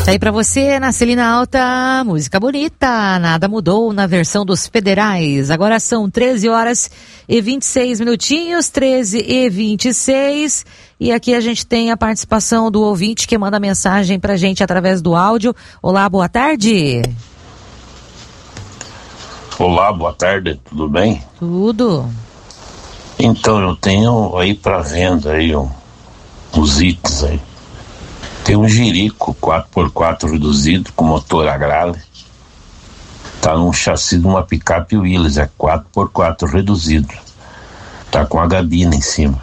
Tá aí pra você, na Celina Alta, música bonita, nada mudou na versão dos federais. Agora são 13 horas e 26 minutinhos, 13 e 26. E aqui a gente tem a participação do ouvinte que manda mensagem pra gente através do áudio. Olá, boa tarde. Olá, boa tarde, tudo bem? Tudo. Então, eu tenho aí pra venda aí uns itens aí. Tem um Jerico 4x4 reduzido com motor Agrale. Tá num chassi de uma picape Willys, é 4x4 reduzido. Tá com a gabina em cima.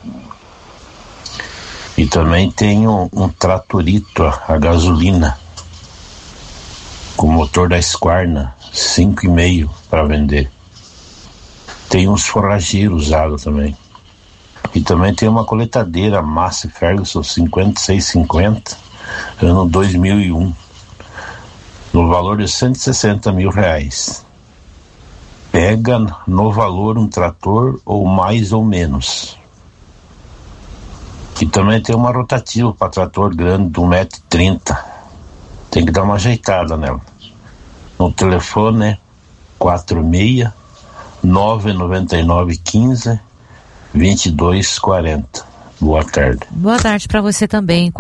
E também tem um Tratorito a gasolina com motor da Squarna 5,5 para vender. Tem uns forrageiros usados também. E também tem uma coletadeira Massey Ferguson 5650, ano 2001, no valor de R$160 mil. Pega no valor um trator ou mais ou menos. E também tem uma rotativa para trator grande de 1,30 m. Tem que dar uma ajeitada nela. No telefone 46 999 15 2240. Boa tarde. Boa tarde para você também,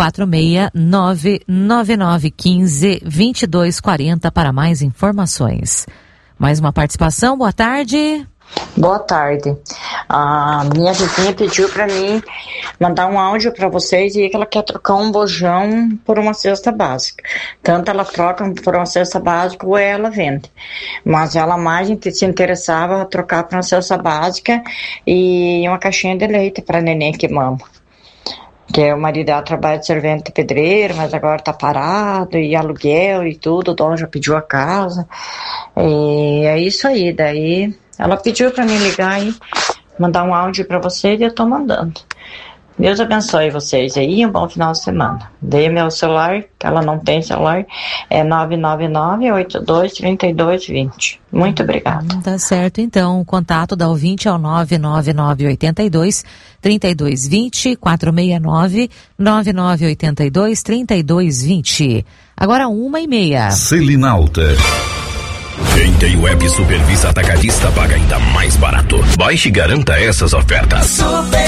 46999152240 para mais informações. Mais uma participação, boa tarde. Boa tarde. A minha vizinha pediu para mim mandar um áudio para vocês e que ela quer trocar um bojão por uma cesta básica. Tanto ela troca por uma cesta básica ou ela vende. Mas ela mais se interessava a trocar por uma cesta básica e uma caixinha de leite para neném que mama. Que o marido dela trabalha de servente de pedreiro, mas agora tá parado, e aluguel e tudo, o dono já pediu a casa. E é isso aí, daí ela pediu para mim ligar e mandar um áudio para vocês e eu tô mandando. Deus abençoe vocês aí, um bom final de semana. Dei meu celular, que ela não tem celular, é 999-82-3220. Muito obrigada. Tá certo, então, o contato da ouvinte é o 999-82-3220, 469-9982-3220. Agora 1h30. Celina Alta. Quem tem web Supervisa Atacadista paga ainda mais barato. Baixe e garanta essas ofertas.